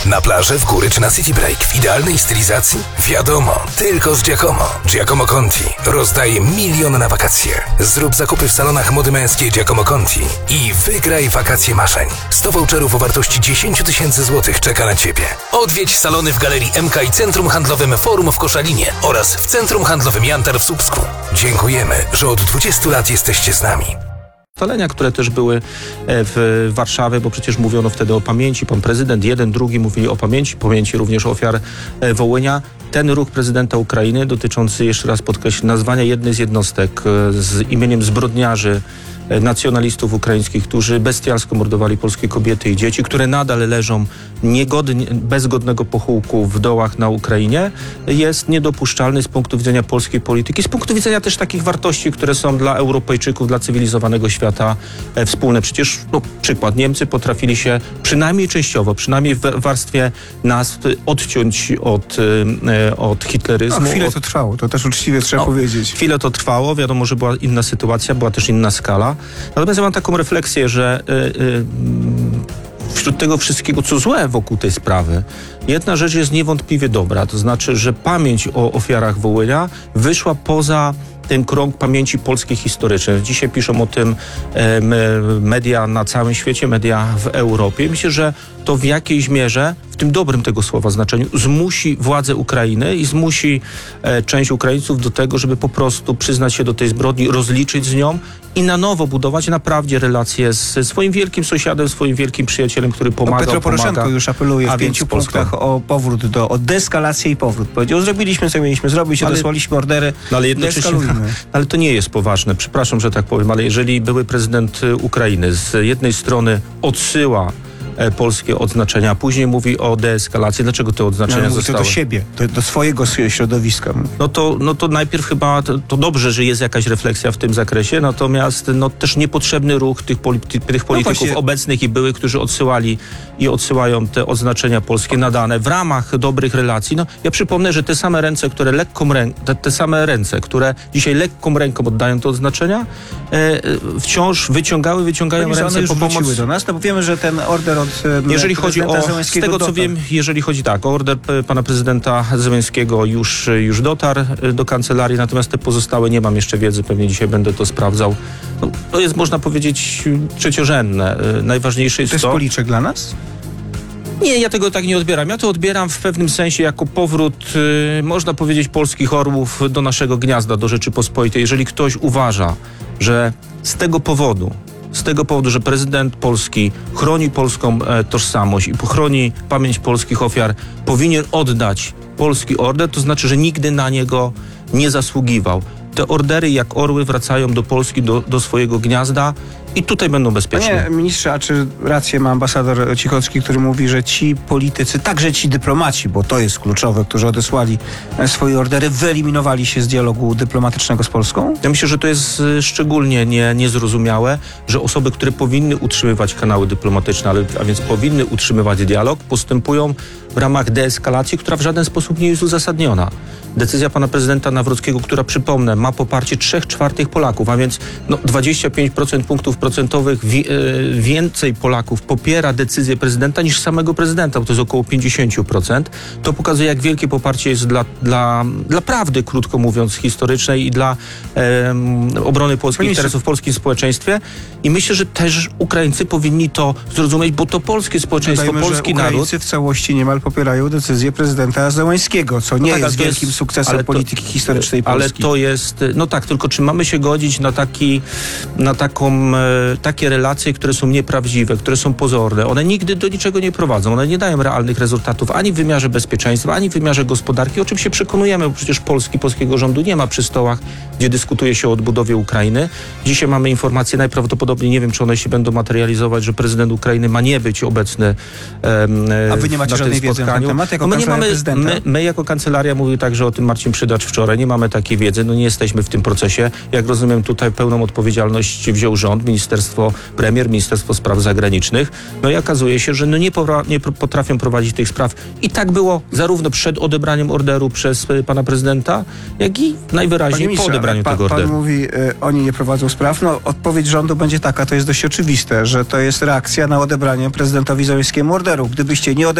Na plażę, w góry czy na city break w idealnej stylizacji? Wiadomo, tylko z Giacomo. Giacomo Conti rozdaje milion na wakacje. Zrób zakupy w salonach mody męskiej Giacomo Conti i wygraj wakacje marzeń. 100 voucherów o wartości 10 000 złotych czeka na Ciebie. Odwiedź salony w Galerii MK i Centrum Handlowym Forum w Koszalinie oraz w Centrum Handlowym Jantar w Słupsku. Dziękujemy, że od 20 lat jesteście z nami. Ustalenia, które też były w Warszawie, bo przecież mówiono wtedy o pamięci. Pan prezydent, jeden, drugi mówili o pamięci również ofiar Wołynia. Ten ruch prezydenta Ukrainy dotyczący, jeszcze raz podkreślę, nazwania jednej z jednostek z imieniem zbrodniarzy, nacjonalistów ukraińskich, którzy bestialsko mordowali polskie kobiety i dzieci, które nadal leżą bez godnego pochówku w dołach na Ukrainie, jest niedopuszczalny z punktu widzenia polskiej polityki, z punktu widzenia też takich wartości, które są dla Europejczyków, dla cywilizowanego świata wspólne. Przecież, przykład, Niemcy potrafili się przynajmniej częściowo, przynajmniej w warstwie nazw odciąć od hitleryzmu. Chwilę to trwało, to też uczciwie trzeba powiedzieć. Chwilę to trwało, wiadomo, że była inna sytuacja, była też inna skala. Natomiast ja mam taką refleksję, że wśród tego wszystkiego, co złe wokół tej sprawy, jedna rzecz jest niewątpliwie dobra. To znaczy, że pamięć o ofiarach Wołynia wyszła poza ten krąg pamięci polskiej historycznej. Dzisiaj piszą o tym media na całym świecie, media w Europie. Myślę, że to w jakiejś mierze, w tym dobrym tego słowa znaczeniu, zmusi władze Ukrainy i zmusi część Ukraińców do tego, żeby po prostu przyznać się do tej zbrodni, rozliczyć z nią i na nowo budować naprawdę relacje ze swoim wielkim sąsiadem, swoim wielkim przyjacielem, który pomaga. Petro Poroszenko już apeluje w 5 punktach o powrót o deeskalację i powrót. Powiedział, zrobiliśmy co mieliśmy zrobić, odesłaliśmy ordery, ale jednocześnie, ale to nie jest poważne. Przepraszam, że tak powiem, ale jeżeli były prezydent Ukrainy z jednej strony odsyła polskie odznaczenia, a później mówi o deeskalacji. Dlaczego te odznaczenia zostały? To do siebie, do swojego środowiska. No to najpierw chyba to dobrze, że jest jakaś refleksja w tym zakresie, natomiast też niepotrzebny ruch tych polityków obecnych i byłych, którzy odsyłali i odsyłają te odznaczenia polskie nadane w ramach dobrych relacji. Ja przypomnę, że te same ręce, które dzisiaj lekką ręką oddają te odznaczenia, wciąż wyciągają ręce po pomoc. Do nas, bo wiemy, że ten order jeżeli chodzi o, z tego co wiem, o order pana prezydenta Zełenskiego już dotarł do kancelarii, natomiast te pozostałe nie mam jeszcze wiedzy, pewnie dzisiaj będę to sprawdzał. To jest, można powiedzieć, trzeciorzędne. Najważniejsze jest to. To jest policzek dla nas? Nie, ja tego tak nie odbieram. Ja to odbieram w pewnym sensie jako powrót, można powiedzieć, polskich orłów do naszego gniazda, do Rzeczypospolitej. Jeżeli ktoś uważa, że z tego powodu, że prezydent Polski chroni polską tożsamość i chroni pamięć polskich ofiar, powinien oddać polski order, to znaczy, że nigdy na niego nie zasługiwał. Te ordery jak orły wracają do Polski, do swojego gniazda i tutaj będą bezpieczne. Panie ministrze, a czy rację ma ambasador Cichocki, który mówi, że ci politycy, także ci dyplomaci, bo to jest kluczowe, którzy odesłali swoje ordery, wyeliminowali się z dialogu dyplomatycznego z Polską? Ja myślę, że to jest szczególnie niezrozumiałe, że osoby, które powinny utrzymywać kanały dyplomatyczne, a więc powinny utrzymywać dialog, postępują w ramach deeskalacji, która w żaden sposób nie jest uzasadniona. Decyzja pana prezydenta Nawrockiego, która, przypomnę, ma poparcie 3/4 Polaków, a więc 25% punktów procentowych więcej Polaków popiera decyzję prezydenta niż samego prezydenta, bo to jest około 50%. To pokazuje, jak wielkie poparcie jest dla prawdy, krótko mówiąc, historycznej i dla obrony polskich interesów w polskim społeczeństwie. I myślę, że też Ukraińcy powinni to zrozumieć, bo to polskie społeczeństwo, polski naród. Ukraińcy w całości niemal popierają decyzję prezydenta Zełenskiego, co nie jest wielkim sukcesem polityki historycznej Polski. Ale to jest, tylko czy mamy się godzić na takie relacje, które są nieprawdziwe, które są pozorne. One nigdy do niczego nie prowadzą. One nie dają realnych rezultatów ani w wymiarze bezpieczeństwa, ani w wymiarze gospodarki, o czym się przekonujemy, bo przecież polskiego rządu nie ma przy stołach, gdzie dyskutuje się o odbudowie Ukrainy. Dzisiaj mamy informacje, najprawdopodobniej, nie wiem, czy one się będą materializować, że prezydent Ukrainy ma nie być obecny A wy nie macie żadnej wiedzy na ten temat jako prezydenta? My jako kancelaria, mówił także o tym Marcin Przydacz wczoraj, nie mamy takiej wiedzy, nie jesteśmy w tym procesie. Jak rozumiem, tutaj pełną odpowiedzialność wziął rząd, Ministerstwo Spraw Zagranicznych. I okazuje się, że nie potrafią prowadzić tych spraw. I tak było zarówno przed odebraniem orderu przez pana prezydenta, jak i najwyraźniej po odebraniu tego orderu. Pan mówi, oni nie prowadzą spraw. Odpowiedź rządu będzie taka, to jest dość oczywiste, że to jest reakcja na odebranie prezydentowi Zełenskiemu orderu. Gdybyście nie odebrali